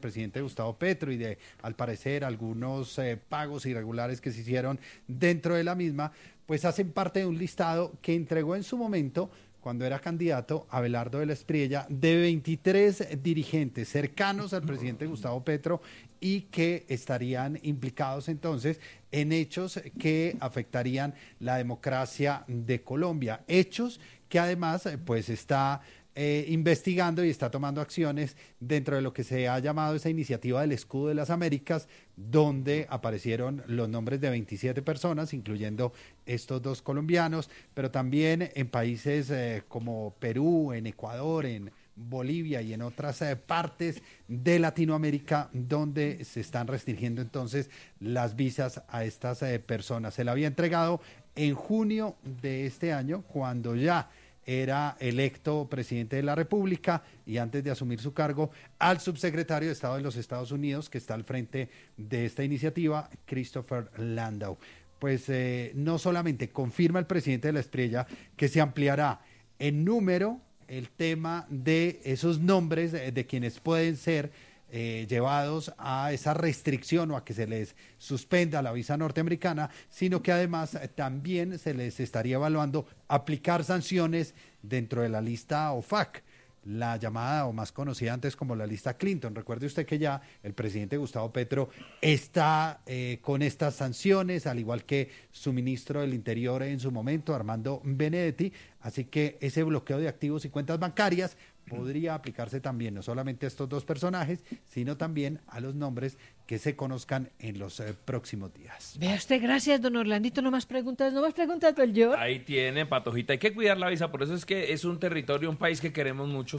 presidente Gustavo Petro y de, al parecer, algunos pagos irregulares que se hicieron dentro de la misma, pues hacen parte de un listado que entregó en su momento, cuando era candidato, Abelardo de la Espriella, de 23 dirigentes cercanos al presidente Gustavo Petro y que estarían implicados entonces en hechos que afectarían la democracia de Colombia. Hechos que además pues está investigando y está tomando acciones dentro de lo que se ha llamado esa iniciativa del Escudo de las Américas, donde aparecieron los nombres de 27 personas, incluyendo estos 2 colombianos, pero también en países como Perú, en Ecuador, en Bolivia y en otras partes de Latinoamérica, donde se están restringiendo entonces las visas a estas personas. Se le había entregado en junio de este año, cuando ya era electo presidente de la República y antes de asumir su cargo, al subsecretario de Estado de los Estados Unidos, que está al frente de esta iniciativa, Christopher Landau. Pues no solamente confirma el presidente de la Espriella que se ampliará en número el tema de esos nombres de quienes pueden ser llevados a esa restricción o a que se les suspenda la visa norteamericana, sino que además también se les estaría evaluando aplicar sanciones dentro de la lista OFAC, la llamada o más conocida antes como la lista Clinton. Recuerde usted que ya el presidente Gustavo Petro está con estas sanciones, al igual que su ministro del Interior en su momento, Armando Benedetti, así que ese bloqueo de activos y cuentas bancarias podría aplicarse también no solamente a estos 2 personajes, sino también a los nombres que se conozcan en los próximos días. Vea usted, gracias, don Orlandito. No más preguntas, don George. Ahí tiene, Patojita. Hay que cuidar la visa, por eso es que es un territorio, un país que queremos mucho.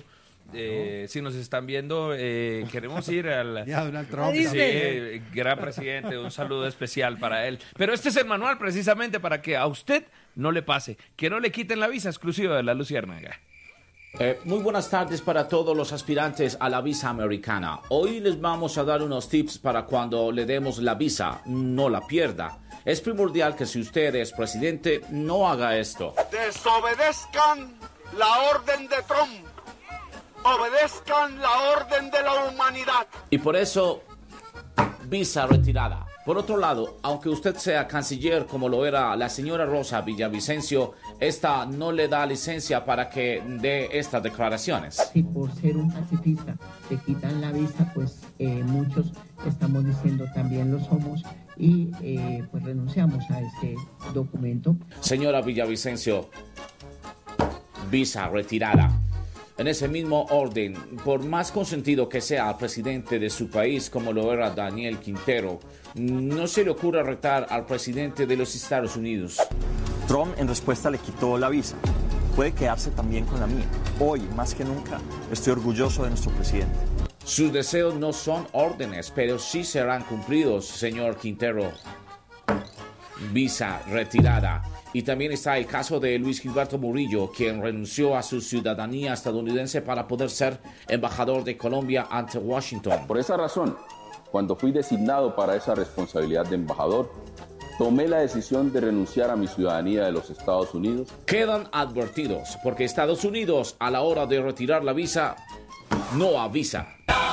Si nos están viendo, queremos ir al... Ya, Donald Trump. Sí, gran presidente, un saludo especial para él. Pero este es el manual precisamente para que a usted no le pase, que no le quiten la visa exclusiva de la Luciérnaga. Muy buenas tardes para todos los aspirantes a la visa americana. Hoy les vamos a dar unos tips para cuando le demos la visa, no la pierda. Es primordial que si usted es presidente, no haga esto. Desobedezcan la orden de Trump. Obedezcan la orden de la humanidad. Y por eso, visa retirada. Por otro lado, aunque usted sea canciller como lo era la señora Rosa Villavicencio, esta no le da licencia para que dé estas declaraciones. Si por ser un pacifista te quitan la visa, pues muchos estamos diciendo también lo somos y pues renunciamos a ese documento. Señora Villavicencio, visa retirada. En ese mismo orden, por más consentido que sea el presidente de su país, como lo era Daniel Quintero, no se le ocurra retar al presidente de los Estados Unidos. Trump en respuesta le quitó la visa. Puede quedarse también con la mía. Hoy, más que nunca, estoy orgulloso de nuestro presidente. Sus deseos no son órdenes, pero sí serán cumplidos, señor Quintero. Visa retirada. Y también está el caso de Luis Gilberto Murillo, quien renunció a su ciudadanía estadounidense para poder ser embajador de Colombia ante Washington. Por esa razón, cuando fui designado para esa responsabilidad de embajador, tomé la decisión de renunciar a mi ciudadanía de los Estados Unidos. Quedan advertidos, porque Estados Unidos, a la hora de retirar la visa, no avisa.